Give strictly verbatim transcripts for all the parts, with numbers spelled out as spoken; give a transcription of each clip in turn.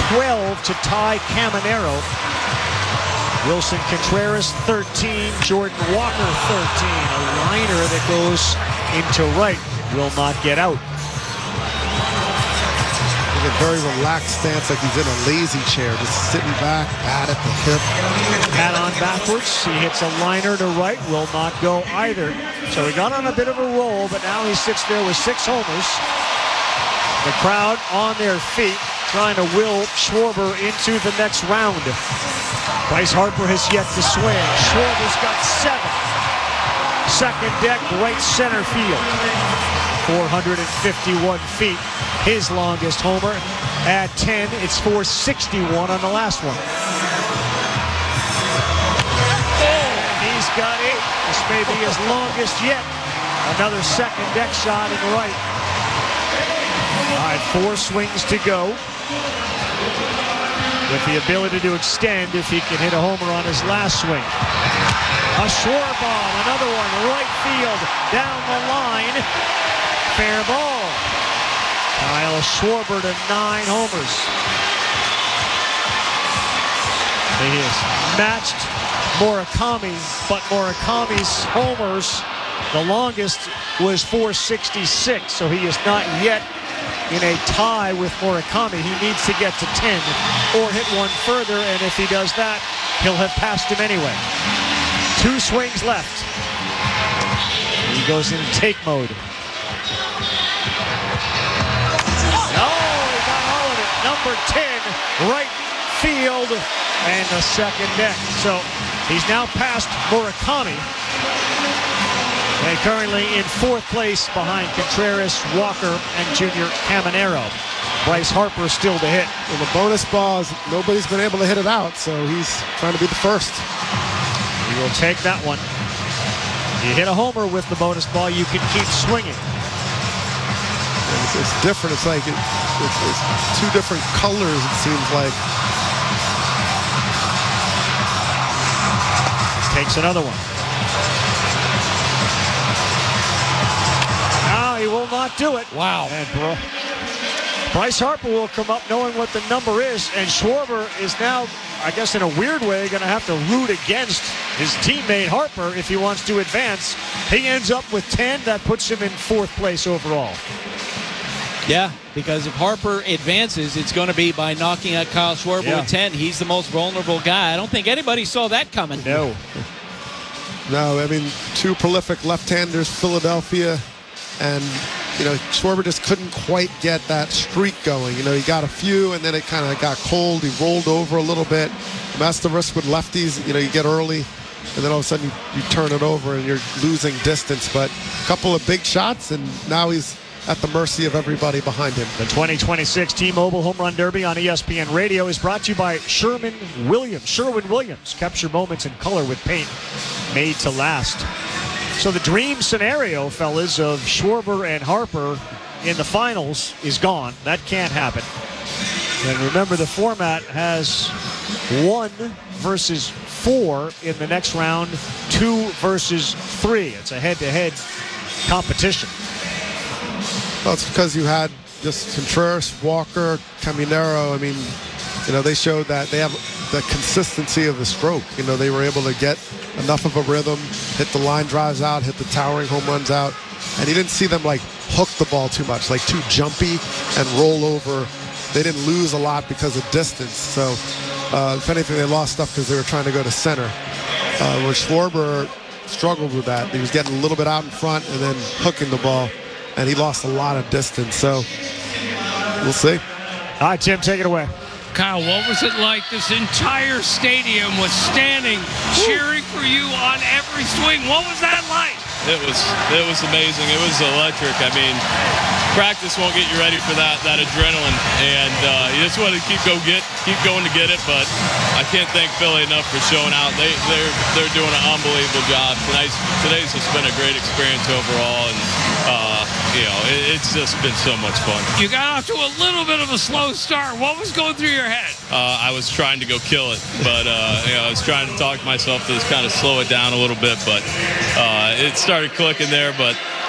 twelve to tie Caminero. Wilson Contreras, thirteen. Jordan Walker, thirteen. A liner that goes into right will not get out. In a very relaxed stance, like he's in a lazy chair, just sitting back, bat at the hip. Hat on backwards. He hits a liner to right, will not go either. So he got on a bit of a roll, but now he sits there with six homers. The crowd on their feet, trying to will Schwarber into the next round. Bryce Harper has yet to swing. Schwarber's got seven. Second deck, right center field. four hundred fifty-one feet. His longest homer. At ten, it's four sixty-one on the last one. Oh, he's got eight. This may be his longest yet. Another second deck shot in the right. All right, four swings to go. With the ability to extend if he can hit a homer on his last swing. A short ball, another one, right field, down the line. Fair ball. Kyle Schwarber to nine homers. He has matched Murakami, but Murakami's homers, the longest was four sixty-six, so he is not yet in a tie with Murakami. He needs to get to ten or hit one further, and if he does that, he'll have passed him anyway. Two swings left. He goes into take mode. No, he got all of it. Number ten, right field, and the second deck. So he's now past Murakami. And currently in fourth place behind Contreras, Walker, and Junior Caminero. Bryce Harper still to hit. Well, the bonus balls, nobody's been able to hit it out, so he's trying to be the first. He will take that one. You hit a homer with the bonus ball, you can keep swinging. It's, it's different. It's like it, it's, it's two different colors, it seems like. Takes another one. He will not do it. Wow. And Bro Bryce Harper will come up knowing what the number is, and Schwarber is now, I guess in a weird way, going to have to root against his teammate Harper if he wants to advance. He ends up with ten. That puts him in fourth place overall. Yeah, because if Harper advances, it's going to be by knocking out Kyle Schwarber Yeah. with ten. He's the most vulnerable guy. I don't think anybody saw that coming. No. No, I mean, two prolific left-handers, Philadelphia. And, you know, Schwarber just couldn't quite get that streak going. You know, he got a few, and then it kind of got cold. He rolled over a little bit. That's the risk with lefties. You know, you get early, and then all of a sudden you, you turn it over, and you're losing distance. But a couple of big shots, and now he's at the mercy of everybody behind him. The twenty twenty-six T-Mobile Home Run Derby on E S P N Radio is brought to you by Sherman Williams. Sherwin-Williams. Capture moments in color with paint made to last. So the dream scenario, fellas, of Schwarber and Harper in the finals is gone. That can't happen. And remember, the format has one versus four in the next round, two versus three. It's a head-to-head competition. Well, it's because you had just Contreras, Walker, Caminero. I mean, you know, they showed that they have the consistency of the stroke. You know, they were able to get enough of a rhythm, hit the line drives out, hit the towering home runs out. And you didn't see them, like, hook the ball too much, like too jumpy and roll over. They didn't lose a lot because of distance. So, uh, if anything, they lost stuff because they were trying to go to center. Uh, where Schwarber struggled with that. He was getting a little bit out in front and then hooking the ball. And he lost a lot of distance. So, we'll see. All right, Tim, take it away. Kyle, what was it like? This entire stadium was standing, cheering for you on every swing. What was that like? It was it was amazing. It was electric. I mean, practice won't get you ready for that that adrenaline, and uh, you just want to keep go get keep going to get it. But I can't thank Philly enough for showing out. They they're they're doing an unbelievable job. Tonight's today's just been a great experience overall, and uh, you know it, it's just been so much fun. You got off to a little bit of a slow start. What was going through your head? Uh, I was trying to go kill it, but uh, you know I was trying to talk myself to just kind of slow it down a little bit, but uh, it started clicking there. But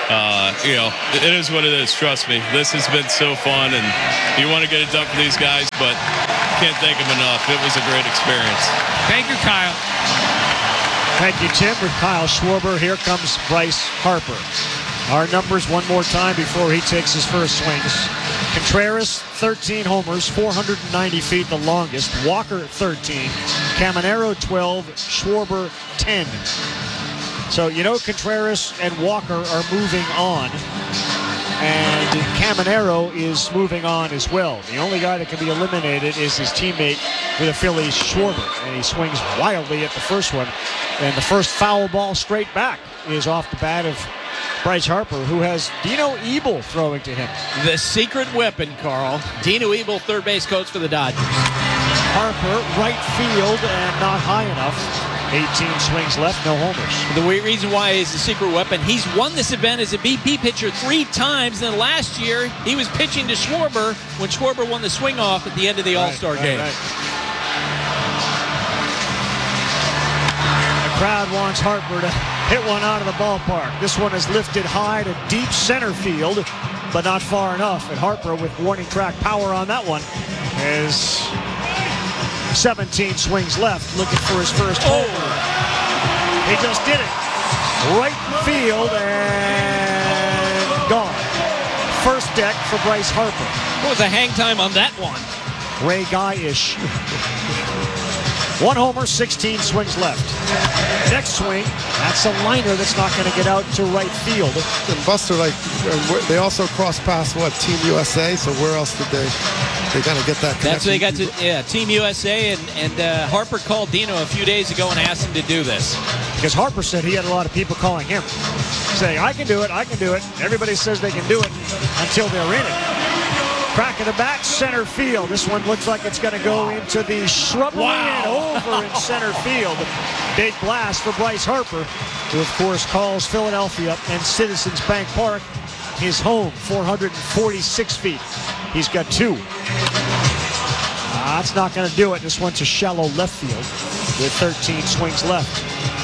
uh, you know, it, it is what it is. Trust me. This has been so fun, and you want to get it done for these guys, but can't thank them enough. It was a great experience. Thank you, Kyle. Thank you, Tim. With Kyle Schwarber, here comes Bryce Harper. Our numbers one more time before he takes his first swings. Contreras, thirteen homers, four hundred ninety feet, the longest. Walker, thirteen. Caminero, twelve. Schwarber, ten. So, you know, Contreras and Walker are moving on. And Caminero is moving on as well. The only guy that can be eliminated is his teammate with the Phillies, Schwarber. And he swings wildly at the first one. And the first foul ball straight back is off the bat of Bryce Harper, who has Dino Ebel throwing to him. The secret weapon, Carl. Dino Ebel, third base coach for the Dodgers. Harper, right field, and not high enough. eighteen swings left, no homers. The reason why is the secret weapon. He's won this event as a B P pitcher three times. And then last year, he was pitching to Schwarber when Schwarber won the swing off at the end of the All-Star right, game. Right, right. The crowd wants Harper to hit one out of the ballpark. This one is lifted high to deep center field, but not far enough. And Harper, with warning track power on that one, is seventeen swings left, looking for his first homer. He just did it. Right field and gone. First deck for Bryce Harper. What was the hang time on that one? Ray Guy-ish. One homer, sixteen swings left. Next swing, that's a liner that's not going to get out to right field. And Buster, like, they also crossed paths, what, Team U S A? So where else did they, they kind of get that connection? That's what they got to, yeah, Team U S A, and, and uh, Harper called Dino a few days ago and asked him to do this. Because Harper said he had a lot of people calling him, saying, I can do it, I can do it. Everybody says they can do it until they're in it. Crack of the bat, center field. This one looks like it's going to go into the shrubbery Wow. and over in center field. Big blast for Bryce Harper, who, of course, calls Philadelphia and Citizens Bank Park his home, four hundred forty-six feet. He's got two. Uh, that's not going to do it. This one's a shallow left field with thirteen swings left.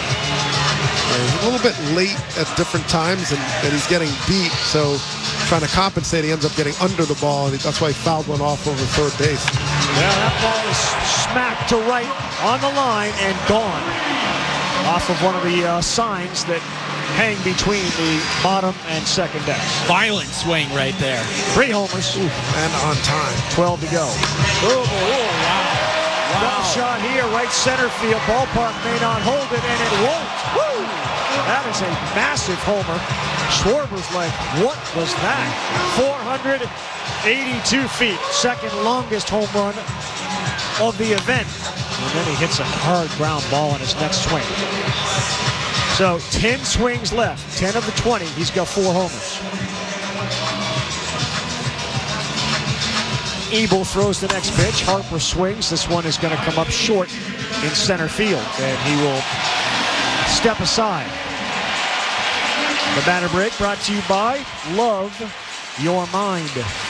He's a little bit late at different times, and, and he's getting beat. So trying to compensate, he ends up getting under the ball, and that's why he fouled one off over third base. Yeah, that ball is smacked to right on the line and gone off of one of the uh, signs that hang between the bottom and second decks. Violent swing right there. Three homers. Ooh, And on time. twelve to go. Oh, oh, wow. Wow. Shot here, right center field. Ballpark may not hold it, and it won't. Woo! That is a massive homer. Schwarber's like, what was that? four hundred eighty-two feet. Second longest home run of the event. And then he hits a hard ground ball on his next swing. So ten swings left. ten of the twenty. He's got four homers. Ebel throws the next pitch. Harper swings. This one is going to come up short in center field, and he will step aside. The batter break brought to you by Love Your Mind.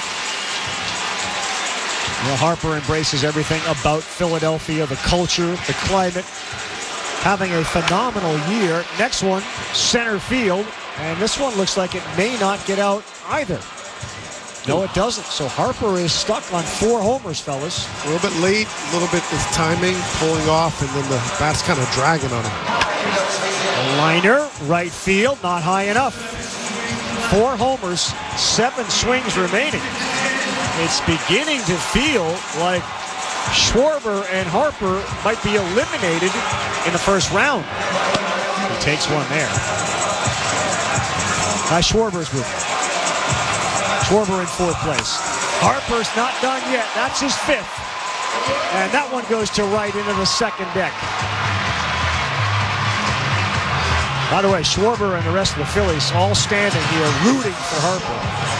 Well, Harper embraces everything about Philadelphia, the culture, the climate, having a phenomenal year. Next one, center field, and this one looks like it may not get out either. No, it doesn't. So Harper is stuck on four homers, fellas. A little bit late, a little bit his timing, pulling off, and then the bat's kind of dragging on him. Liner, right field, not high enough. Four homers, seven swings remaining. It's beginning to feel like Schwarber and Harper might be eliminated in the first round. He takes one there. Now Schwarber's with him. Schwarber in fourth place. Harper's not done yet. That's his fifth. And that one goes to right into the second deck. By the way, Schwarber and the rest of the Phillies all standing here rooting for Harper.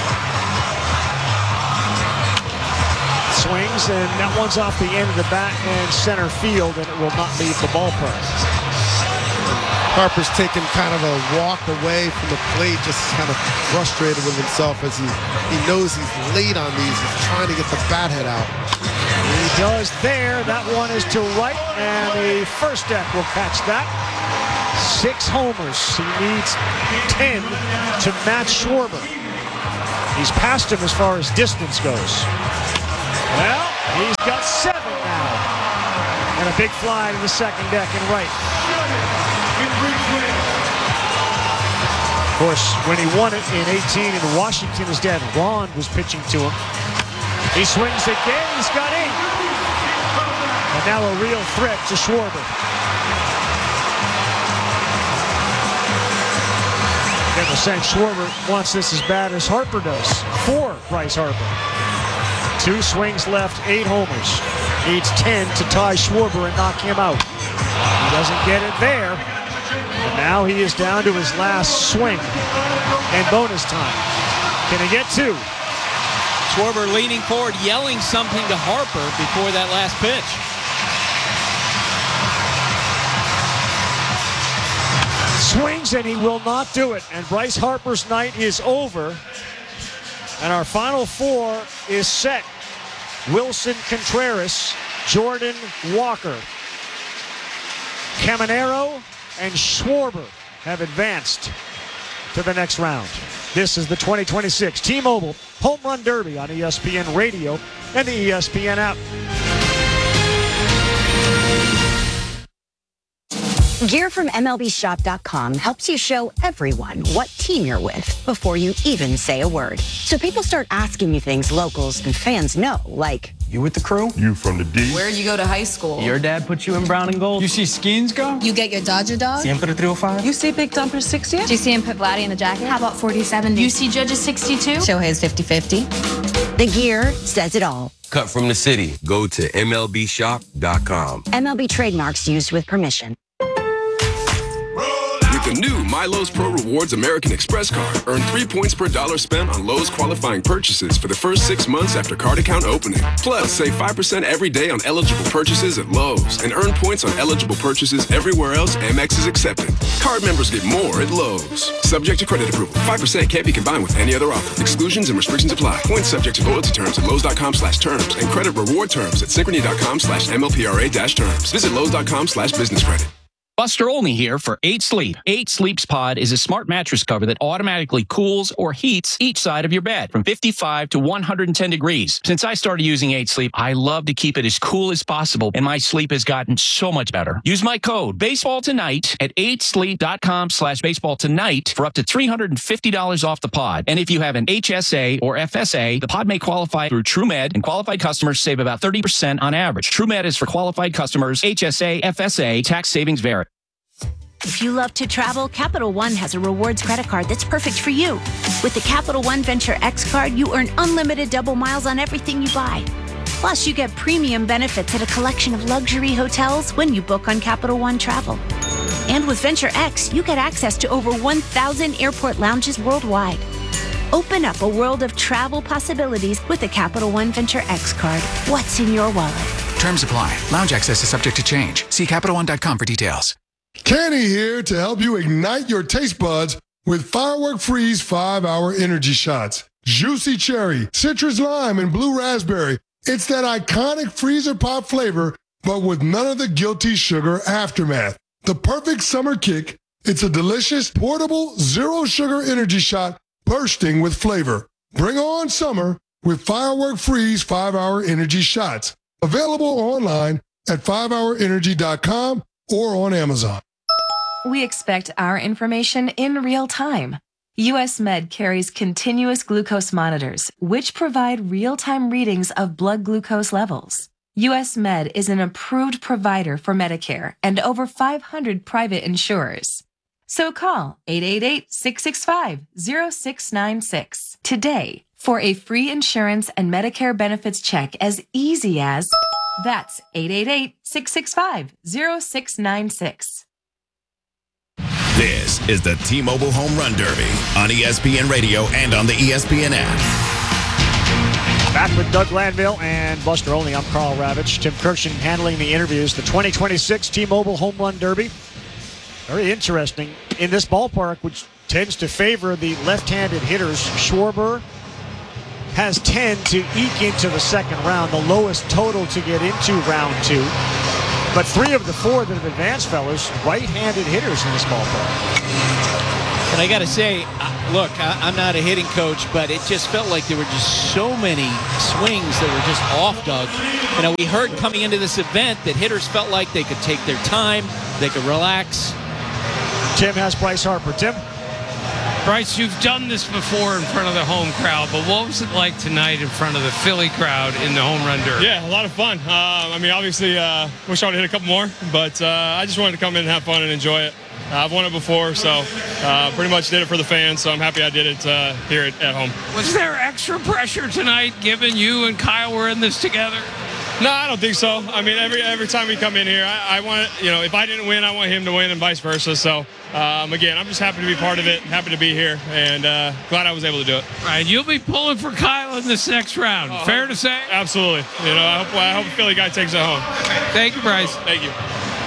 Swings, and that one's off the end of the bat and center field, and it will not leave the ballpark. Harper's taking kind of a walk away from the plate, just kind of frustrated with himself as he, he knows he's late on these. He's trying to get the bat head out. He does there. That one is to right, and the first deck will catch that. six homers. He needs ten to match Schwarber. He's passed him as far as distance goes. Well, he's got seven now. And a big fly to the second deck and right. Of course, when he won it in eighteen in Washington, his dad Ron was pitching to him. He swings again. He's got eight. And now a real threat to Schwarber. In the sense, Schwarber wants this as bad as Harper does for Bryce Harper. Two swings left, eight homers. Needs ten to tie Schwarber and knock him out. He doesn't get it there. And now he is down to his last swing and bonus time. Can he get two? Schwarber leaning forward, yelling something to Harper before that last pitch. Swings and he will not do it. And Bryce Harper's night is over. And our final four is set. Wilson Contreras, Jordan Walker, Caminero, and Schwarber have advanced to the next round. This is the twenty twenty-six T-Mobile Home Run Derby on E S P N Radio and the E S P N app. Gear from M L B Shop dot com helps you show everyone what team you're with before you even say a word. So people start asking you things locals and fans know, like, you with the crew? You from the D? Where'd you go to high school? Your dad put you in brown and gold? You see Skeens go? You get your Dodger dog? Siempre three oh five? You see Big Dumper sixty? Do you see him put Vladdy in the jacket? How about forty seventy? You see Judge's sixty-two? Shohei's fifty fifty. The gear says it all. Cut from the city. Go to M L B Shop dot com. M L B trademarks used with permission. The new MyLowe's Pro Rewards American Express card. Earn three points per dollar spent on Lowe's qualifying purchases for the first six months after card account opening. Plus, save five percent every day on eligible purchases at Lowe's and earn points on eligible purchases everywhere else Amex is accepted. Card members get more at Lowe's. Subject to credit approval. five percent can't be combined with any other offer. Exclusions and restrictions apply. Points subject to loyalty terms at Lowe's dot com slash terms and credit reward terms at Synchrony dot com slash M L P R A dash terms. Visit Lowe's dot com slash business credit. Buster Olney here for eight sleep. eight sleeps Pod is a smart mattress cover that automatically cools or heats each side of your bed from fifty-five to one hundred ten degrees. Since I started using eight sleep, I love to keep it as cool as possible, and my sleep has gotten so much better. Use my code baseball tonight at eight sleep dot com slash baseball tonight for up to three hundred fifty dollars off the Pod. And if you have an H S A or F S A, the Pod may qualify through TrueMed, and qualified customers save about thirty percent on average. TrueMed is for qualified customers. H S A, F S A, tax savings vary. If you love to travel, Capital One has a rewards credit card that's perfect for you. With the Capital One Venture X card, you earn unlimited double miles on everything you buy. Plus, you get premium benefits at a collection of luxury hotels when you book on Capital One Travel. And with Venture X, you get access to over one thousand airport lounges worldwide. Open up a world of travel possibilities with the Capital One Venture X card. What's in your wallet? Terms apply. Lounge access is subject to change. See Capital One dot com for details. Kenny here to help you ignite your taste buds with Firework Freeze five hour energy shots. Juicy cherry, citrus lime, and blue raspberry. It's that iconic freezer pop flavor, but with none of the guilty sugar aftermath. The perfect summer kick. It's a delicious, portable, zero sugar energy shot bursting with flavor. Bring on summer with Firework Freeze five hour energy shots. Available online at five hour energy dot com or on Amazon. We expect our information in real time. U S Med carries continuous glucose monitors, which provide real-time readings of blood glucose levels. U S Med is an approved provider for Medicare and over five hundred private insurers. So call eight eight eight, six six five, zero six nine six today for a free insurance and Medicare benefits check as easy as... That's eight eight eight, six six five, zero six nine six. This is the T-Mobile Home Run Derby on E S P N Radio and on the E S P N app. Back with Doug Glanville and Buster Olney. I'm Carl Ravitch. Tim Kirchen handling the interviews. The twenty twenty-six T-Mobile Home Run Derby. Very interesting in this ballpark, which tends to favor the left-handed hitters. Schwarber has ten to eke into the second round, the lowest total to get into round two. But three of the four that have advanced, fellas, right-handed hitters in this ballpark. And I got to say, uh, look, I, I'm not a hitting coach, but it just felt like there were just so many swings that were just off, Doug. You know, we heard coming into this event that hitters felt like they could take their time, they could relax. Tim has Bryce Harper. Tim? Bryce, you've done this before in front of the home crowd, but what was it like tonight in front of the Philly crowd in the home run derby? Yeah, a lot of fun. Uh, I mean, obviously, uh, wish I would have hit a couple more, but uh, I just wanted to come in and have fun and enjoy it. Uh, I've won it before, so uh, pretty much did it for the fans, so I'm happy I did it uh, here at, at home. Was there extra pressure tonight, given you and Kyle were in this together? No, I don't think so. I mean, every every time we come in here, I, I want to, you know, if I didn't win, I want him to win and vice versa. So, um, again, I'm just happy to be part of it, happy to be here, and uh, glad I was able to do it. All right, you'll be pulling for Kyle in this next round. Oh, Fair to say? Absolutely. You know, I hope I hope the Philly guy takes it home. Thank you, Bryce. Thank you.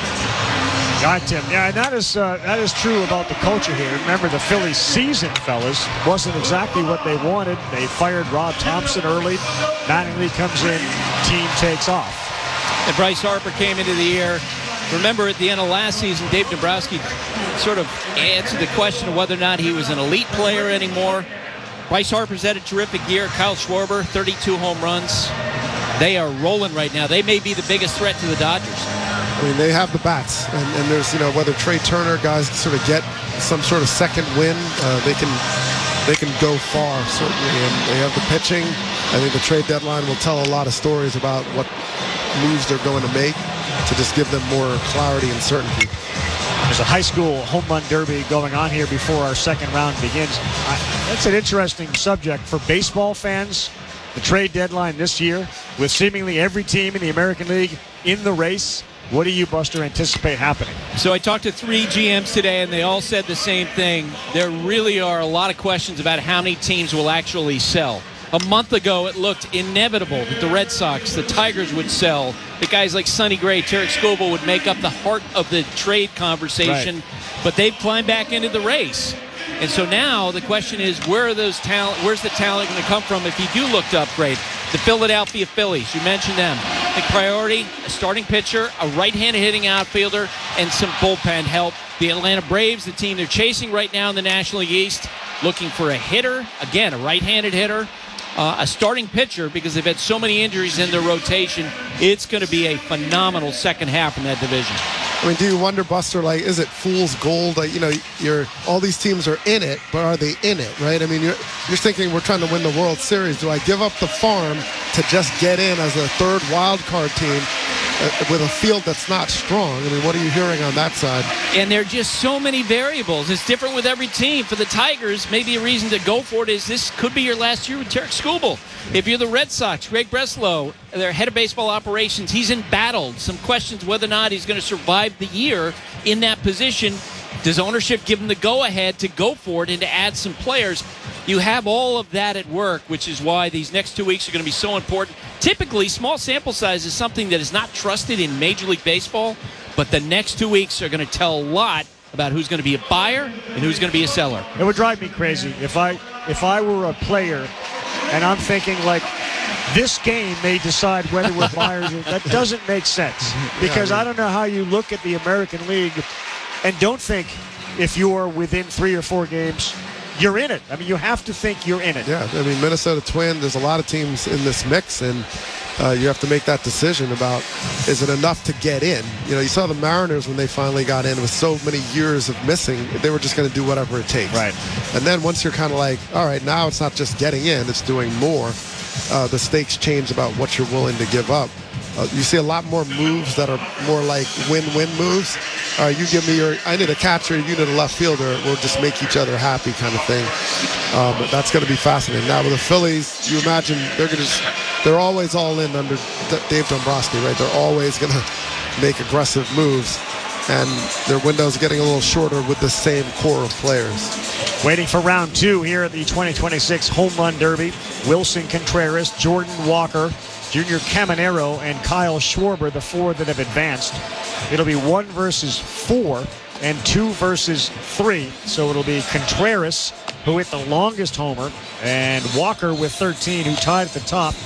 All right, Tim. Yeah, and that is uh, that is true about the culture here. Remember, the Phillies season, fellas, wasn't exactly what they wanted. They fired Rob Thompson early. Mattingly comes in, team takes off. And Bryce Harper came into the year. Remember, at the end of last season, Dave Dombrowski sort of answered the question of whether or not he was an elite player anymore. Bryce Harper's had a terrific year. Kyle Schwarber, thirty-two home runs. They are rolling right now. They may be the biggest threat to the Dodgers. I mean, they have the bats, and, and there's, you know, whether Trey Turner guys sort of get some sort of second win, uh, they can they can go far, certainly, and they have the pitching. I think the trade deadline will tell a lot of stories about what moves they're going to make to just give them more clarity and certainty. There's a high school home run derby going on here before our second round begins. I, that's an interesting subject for baseball fans. The trade deadline this year, with seemingly every team in the American League in the race. What do you, Buster, anticipate happening? So I talked to three G Ms today, and they all said the same thing. There really are a lot of questions about how many teams will actually sell. A month ago, it looked inevitable that the Red Sox, the Tigers would sell. That guys like Sonny Gray, Tarek Skubal would make up the heart of the trade conversation. Right. But they've climbed back into the race. And so now the question is, where are those talent? Where's the talent going to come from if you do look to upgrade? The Philadelphia Phillies, you mentioned them. The priority, a starting pitcher, a right-handed hitting outfielder, and some bullpen help. The Atlanta Braves, the team they're chasing right now in the National League East, looking for a hitter, again, a right-handed hitter, uh, a starting pitcher, because they've had so many injuries in their rotation. It's going to be a phenomenal second half in that division. I mean, do you wonder, Buster, like, is it fool's gold? Like, you know, you're all these teams are in it, but are they in it, right? I mean, you're, you're thinking we're trying to win the World Series. Do I give up the farm to just get in as a third wild card team uh, with a field that's not strong? I mean, what are you hearing on that side? And there are just so many variables. It's different with every team. For the Tigers, maybe a reason to go for it is this could be your last year with Tarek Skubal. If you're the Red Sox, Greg Breslow, their head of baseball operations, he's embattled. Some questions whether or not he's going to survive the year in that position. Does ownership give him the go-ahead to go for it and to add some players? You have all of that at work, which is why these next two weeks are going to be so important. Typically, small sample size is something that is not trusted in Major League Baseball, but the next two weeks are going to tell a lot about who's going to be a buyer and who's going to be a seller. It would drive me crazy if I if I were a player and I'm thinking, like, this game may decide whether we're buyers. That doesn't make sense, because I don't know how you look at the American League and don't think if you're within three or four games, you're in it. I mean, you have to think you're in it. Yeah, I mean, Minnesota Twins, there's a lot of teams in this mix, and uh, you have to make that decision about, is it enough to get in? You know, you saw the Mariners when they finally got in with so many years of missing, they were just going to do whatever it takes. Right. And then once you're kind of like, all right, now it's not just getting in, it's doing more. Uh, the stakes change about what you're willing to give up. Uh, you see a lot more moves that are more like win-win moves. All right, you give me your, I need a catcher, you need a left fielder. We'll just make each other happy kind of thing. Um, but that's going to be fascinating. Now with the Phillies, you imagine they're going to just, they're always all in under D- Dave Dombrowski, right? They're always going to make aggressive moves. And their window's getting a little shorter with the same core of players. Waiting for round two here at the twenty twenty-six Home Run Derby. Wilson Contreras, Jordan Walker, Junior Caminero, and Kyle Schwarber, the four that have advanced. It'll be one versus four and two versus three. So it'll be Contreras, who hit the longest homer, and Walker with thirteen, who tied at the top.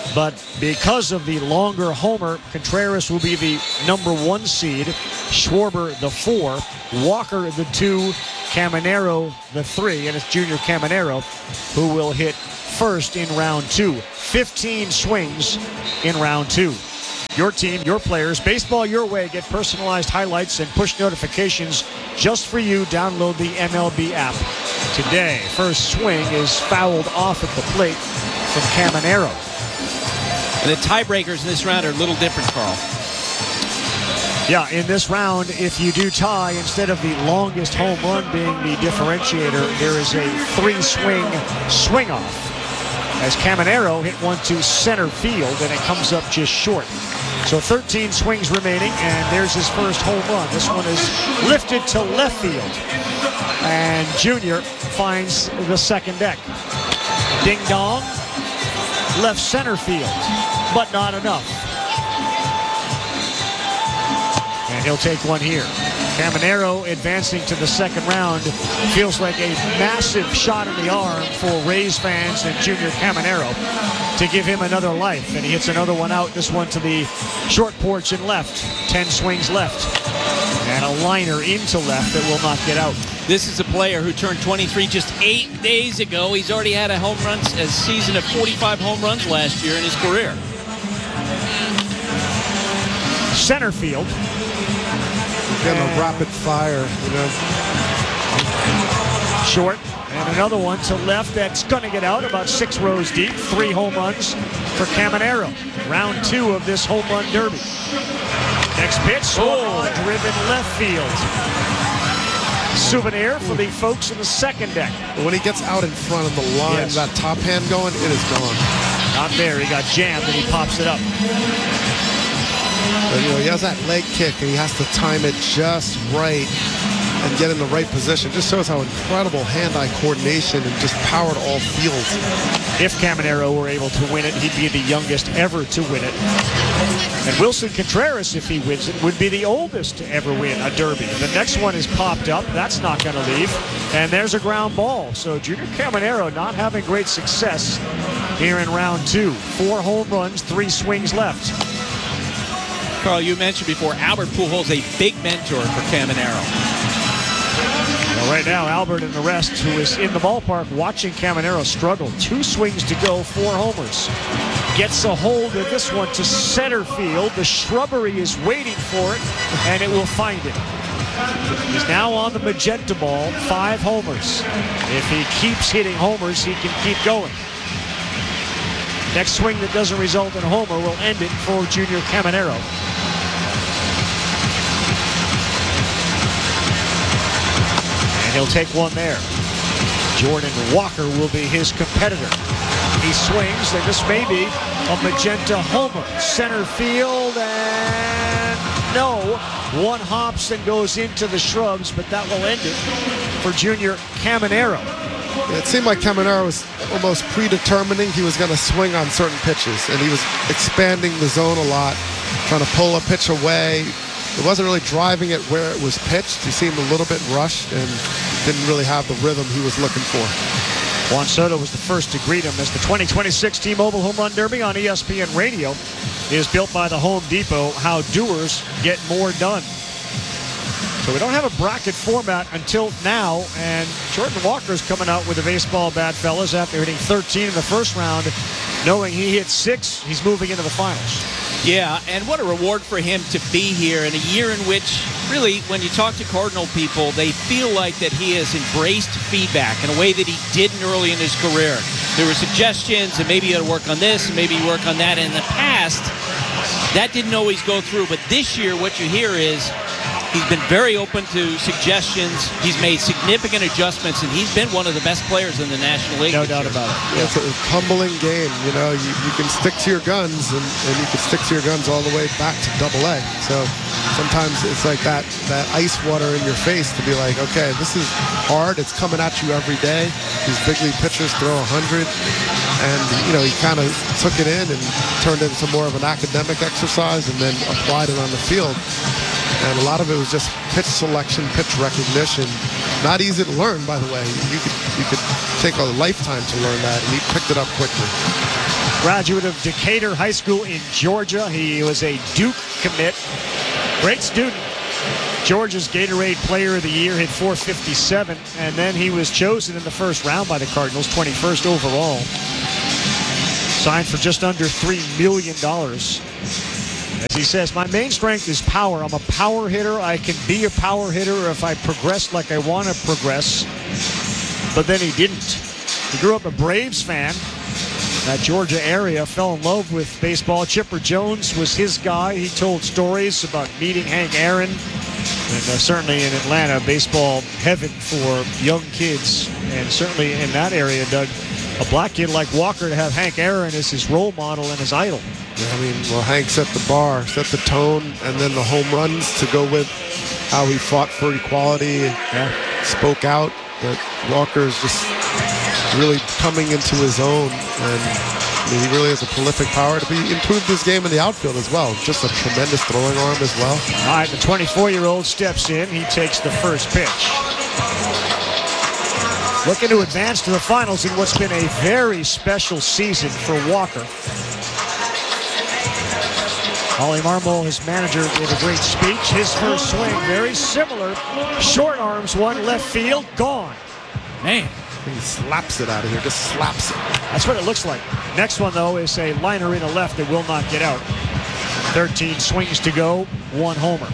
But because of the longer homer, Contreras will be the number one seed, Schwarber the four, Walker the two, Caminero the three, and it's Junior Caminero who will hit first in round two. fifteen swings in round two. Your team, your players, baseball your way. Get personalized highlights and push notifications just for you. Download the M L B app today. First swing is fouled off at the plate from Caminero. And the tiebreakers in this round are a little different, Carl. Yeah, in this round, if you do tie, instead of the longest home run being the differentiator, there is a three-swing swing-off. As Caminero hit one to center field, and it comes up just short. So thirteen swings remaining, and there's his first home run. This one is lifted to left field. And Junior finds the second deck. Ding-dong, left center field, but not enough. And he'll take one here. Caminero advancing to the second round feels like a massive shot in the arm for Rays fans and Junior Caminero to give him another life. And he hits another one out, this one to the short porch and left. Ten swings left. And a liner into left that will not get out. This is a player who turned twenty-three just eight days ago. He's already had a home run, a season of forty-five home runs last year in his career. Center field. Getting a rapid fire, you know. Short, and another one to left that's going to get out about six rows deep. Three home runs for Caminero. Round two of this home run derby. Next pitch, oh, driven left field. Souvenir for the folks in the second deck. But when he gets out in front of the line, Yes. that top hand going, it is gone. Not there. He got jammed and he pops it up. But, you know, he has that leg kick, and he has to time it just right and get in the right position. Just shows how incredible hand-eye coordination and just power to all fields. If Caminero were able to win it, he'd be the youngest ever to win it. And Wilson Contreras, if he wins it, would be the oldest to ever win a derby. The next one is popped up. That's not going to leave. And there's a ground ball. So Junior Caminero not having great success here in round two. Four home runs, three swings left. Carl, you mentioned before, Albert Pujols, a big mentor for Caminero. Well, right now, Albert and the rest, who is in the ballpark watching Caminero struggle. Two swings to go, four homers. Gets a hold of this one to center field. The shrubbery is waiting for it, and it will find it. He's now on the magenta ball, five homers. If he keeps hitting homers, he can keep going. Next swing that doesn't result in a homer will end it for Junior Caminero. And he'll take one there. Jordan Walker will be his competitor. He swings, and this may be a magenta homer. Center field, and no. One hops and goes into the shrubs, but that will end it for Junior Caminero. It seemed like Caminero was almost predetermining he was going to swing on certain pitches, and he was expanding the zone a lot, trying to pull a pitch away. It wasn't really driving it where it was pitched. He seemed a little bit rushed and didn't really have the rhythm he was looking for. Juan Soto was the first to greet him as the twenty twenty-six T-Mobile Home Run Derby on E S P N Radio is built by the Home Depot. How doers get more done. So we don't have a bracket format until now, and Jordan Walker's coming out with a baseball bat, fellas, after hitting thirteen in the first round. Knowing he hit six, he's moving into the finals. Yeah, and what a reward for him to be here in a year in which, really, when you talk to Cardinal people, they feel like that he has embraced feedback in a way that he didn't early in his career. There were suggestions, and maybe you got to work on this, and maybe you work on that. And in the past, that didn't always go through. But this year, what you hear is he's been very open to suggestions. He's made significant adjustments, and he's been one of the best players in the National League. No doubt about it. Yeah, it's a humbling game. You know, you, you can stick to your guns, and, and you can stick to your guns all the way back to double A. So sometimes it's like that, that ice water in your face to be like, okay, this is hard. It's coming at you every day. These big league pitchers throw one hundred. And, you know, he kind of took it in and turned it into more of an academic exercise and then applied it on the field. And a lot of it was just pitch selection, pitch recognition. Not easy to learn, by the way. You could you could take a lifetime to learn that, and he picked it up quickly. Graduate of Decatur High School in Georgia. He was a Duke commit. Great student. Georgia's Gatorade Player of the Year, hit four fifty-seven, and then he was chosen in the first round by the Cardinals, twenty-first overall. Signed for just under three million dollars. As he says, my main strength is power. I'm a power hitter. I can be a power hitter if I progress like I want to progress. But then he didn't. He grew up a Braves fan. That Georgia area, fell in love with baseball. Chipper Jones was his guy. He told stories about meeting Hank Aaron. And uh, certainly in Atlanta, baseball heaven for young kids. And certainly in that area, Doug, a black kid like Walker to have Hank Aaron as his role model and his idol. Yeah, I mean, well, Hank set the bar, set the tone, and then the home runs to go with how he fought for equality, yeah. spoke out. That Walker's just really coming into his own, and I mean, he really has a prolific power to be improved his game in the outfield as well. Just a tremendous throwing arm as well. All right, the twenty-four-year-old steps in. He takes the first pitch. Looking to advance to the finals in what's been a very special season for Walker. Ollie Marmol, his manager, gave a great speech. His first swing, very similar. Short arms, one left field, gone. Man. He slaps it out of here, just slaps it. That's what it looks like. Next one, though, is a liner in a left that will not get out. thirteen swings to go, one homer.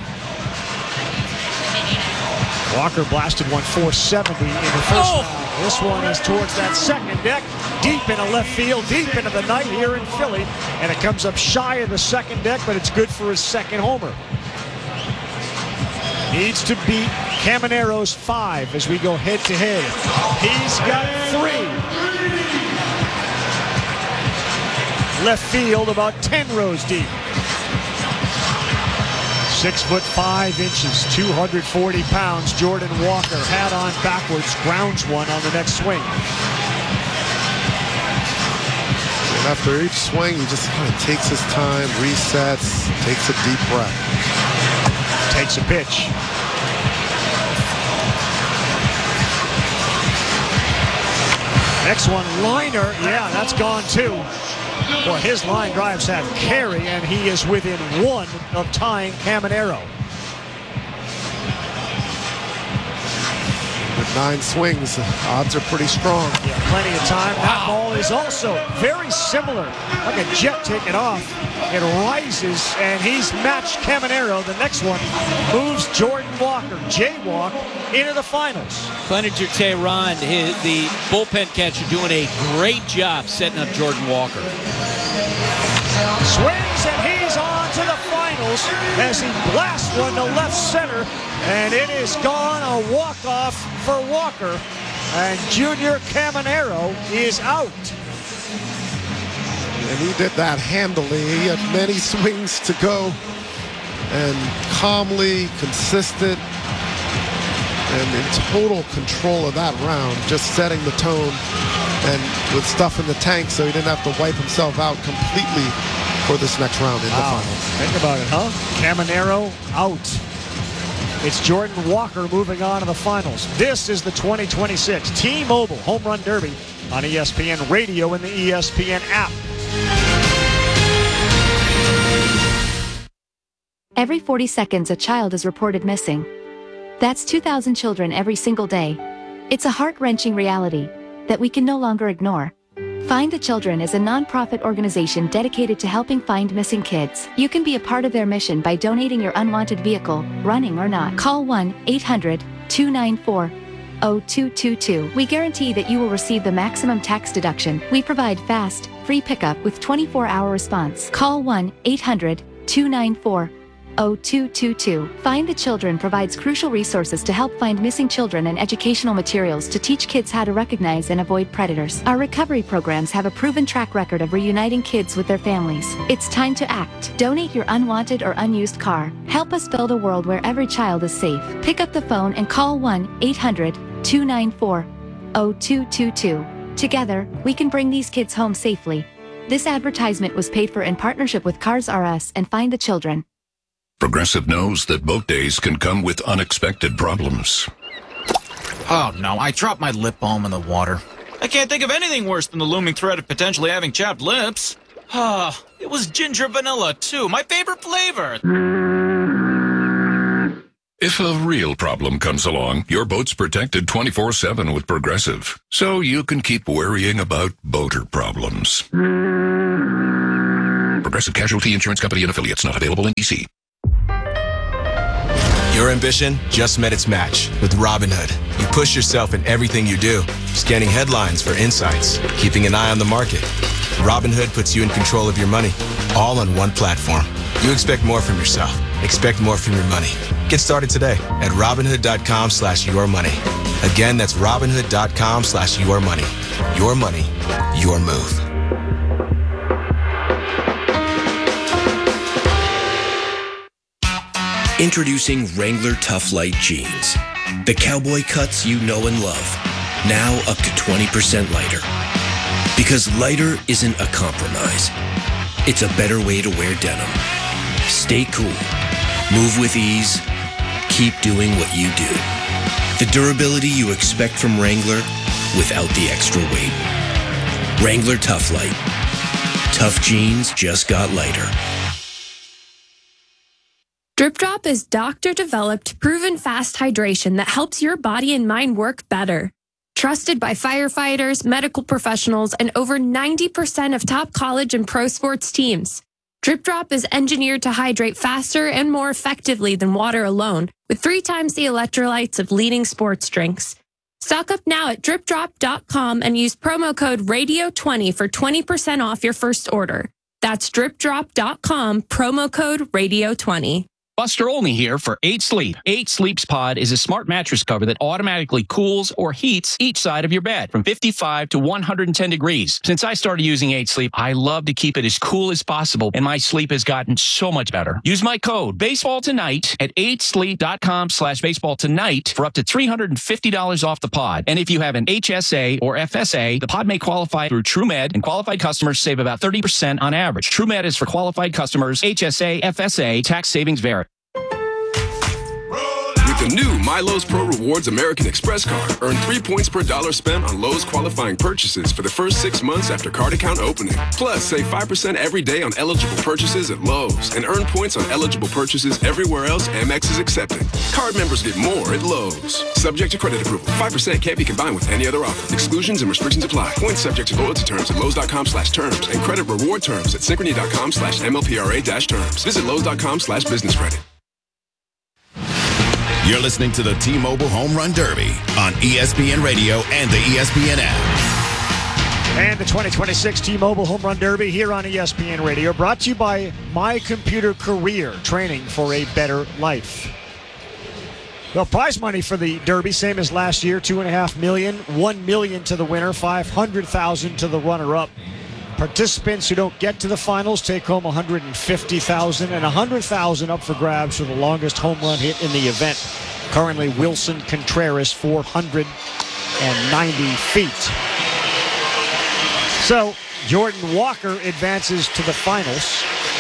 Walker blasted one four seventy in the first oh. round. This one is towards that second deck, deep into left field, deep into the night here in Philly. And it comes up shy of the second deck, but it's good for his second homer. Needs to beat Camanero's five as we go head-to-head. He's got three. Left field about ten rows deep. Six foot five inches, two hundred forty pounds. Jordan Walker, hat on backwards, grounds one on the next swing. And after each swing, he just kind of takes his time, resets, takes a deep breath. Takes a pitch. Next one, liner. Yeah, that's gone too. Boy, his line drives have carry, and he is within one of tying Caminero. With nine swings, the odds are pretty strong. Yeah, plenty of time. Wow. That ball is also very similar, like a jet taking off. It rises, and he's matched Caminero. The next one moves Jordan Walker, jaywalk, into the finals. Cleninger Tehran, his, the bullpen catcher, doing a great job setting up Jordan Walker. Swings, and he's on to the finals as he blasts one to left center, and it is gone, a walk-off for Walker, and Junior Caminero is out. And he did that handily. He had many swings to go, and calmly, consistent, and in total control of that round, just setting the tone and with stuff in the tank so he didn't have to wipe himself out completely for this next round in wow. the finals. Think about it, huh? Caminero out. It's Jordan Walker moving on to the finals. This is the twenty twenty-six T-Mobile Home Run Derby on E S P N Radio and the E S P N app. Every forty seconds, a child is reported missing. That's two thousand children every single day. It's a heart-wrenching reality that we can no longer ignore. Find the Children is a non-profit organization dedicated to helping find missing kids. You can be a part of their mission by donating your unwanted vehicle, running or not. Call one eight hundred two nine four zero two two two. We guarantee that you will receive the maximum tax deduction. We provide fast, free pickup with twenty-four hour response. Call one eight hundred two nine four zero two two two. Find the Children provides crucial resources to help find missing children and educational materials to teach kids how to recognize and avoid predators. Our recovery programs have a proven track record of reuniting kids with their families. It's time to act. Donate your unwanted or unused car. Help us build a world where every child is safe. Pick up the phone and call one eight hundred two nine four zero two two two. Together, we can bring these kids home safely. This advertisement was paid for in partnership with Cars R Us and Find the Children. Progressive knows that boat days can come with unexpected problems. Oh no, I dropped my lip balm in the water. I can't think of anything worse than the looming threat of potentially having chapped lips. Ah, it was ginger vanilla, too. My favorite flavor. If a real problem comes along, your boat's protected twenty-four seven with Progressive, so you can keep worrying about boater problems. Progressive Casualty Insurance Company and Affiliates, not available in D C. Your ambition just met its match with Robinhood. You push yourself in everything you do, scanning headlines for insights, keeping an eye on the market. Robinhood puts you in control of your money, all on one platform. You expect more from yourself. Expect more from your money. Get started today at Robinhood.com slash your money. Again, that's Robinhood.com slash your money. Your money, your move. Introducing Wrangler Tough Light Jeans. The cowboy cuts you know and love. Now up to twenty percent lighter. Because lighter isn't a compromise. It's a better way to wear denim. Stay cool. Move with ease. Keep doing what you do. The durability you expect from Wrangler without the extra weight. Wrangler Tough Light. Tough jeans just got lighter. Drip Drop is doctor-developed, proven fast hydration that helps your body and mind work better. Trusted by firefighters, medical professionals, and over ninety percent of top college and pro sports teams. Drip Drop is engineered to hydrate faster and more effectively than water alone, with three times the electrolytes of leading sports drinks. Stock up now at drip drop dot com and use promo code radio twenty for twenty percent off your first order. That's drip drop dot com, promo code radio twenty. Buster Olney here for eight sleep. eight Sleeps Pod is a smart mattress cover that automatically cools or heats each side of your bed from fifty-five to one hundred ten degrees. Since I started using eight sleep, I love to keep it as cool as possible, and my sleep has gotten so much better. Use my code baseball tonight at eight sleep dot com slash baseball tonight for up to three hundred fifty dollars off the pod. And if you have an H S A or F S A, the pod may qualify through TrueMed, and qualified customers save about thirty percent on average. TrueMed is for qualified customers. H S A, F S A, tax savings vary. With the new MyLowe's Pro Rewards American Express card, earn three points per dollar spent on Lowe's qualifying purchases for the first six months after card account opening. Plus, save five percent every day on eligible purchases at Lowe's and earn points on eligible purchases everywhere else Amex is accepted. Card members get more at Lowe's. Subject to credit approval. five percent can't be combined with any other offer. Exclusions and restrictions apply. Points subject to loyalty terms at Lowe's.com slash terms and credit reward terms at Synchrony.com slash MLPRA dash terms. Visit Lowe's.com slash business credit. You're listening to the T-Mobile Home Run Derby on E S P N Radio and the E S P N app. And the twenty twenty-six T-Mobile Home Run Derby here on E S P N Radio, brought to you by My Computer Career, training for a better life. Well, prize money for the Derby, same as last year, two and a half million, one million to the winner, five hundred thousand to the runner-up. Participants who don't get to the finals take home one hundred fifty thousand dollars and one hundred thousand dollars up for grabs for the longest home run hit in the event. Currently, Wilson Contreras, four hundred ninety feet. So, Jordan Walker advances to the finals.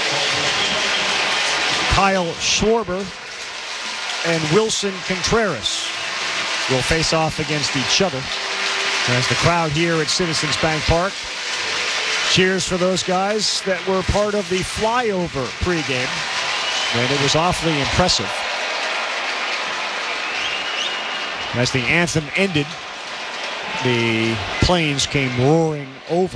Kyle Schwarber and Wilson Contreras will face off against each other as the crowd here at Citizens Bank Park cheers for those guys that were part of the flyover pregame, and it was awfully impressive. As the anthem ended, the planes came roaring over.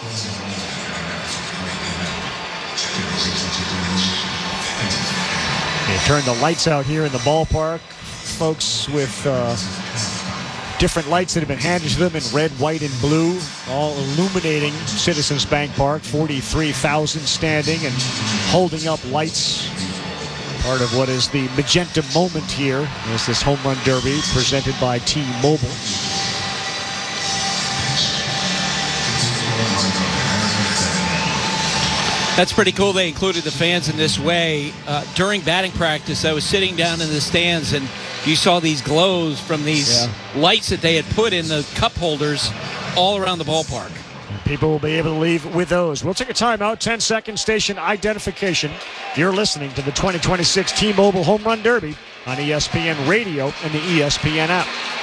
They turned the lights out here in the ballpark. Folks with uh, different lights that have been handed to them in red, white, and blue, all illuminating Citizens Bank Park. forty-three thousand standing and holding up lights. Part of what is the magenta moment here is this home run derby presented by T-Mobile. That's pretty cool. They included the fans in this way. Uh, during batting practice, I was sitting down in the stands, and you saw these glows from these yeah. lights that they had put in the cup holders all around the ballpark. People will be able to leave with those. We'll take a timeout, ten second station identification. You're listening to the twenty twenty-six T-Mobile Home Run Derby on E S P N Radio and the E S P N app.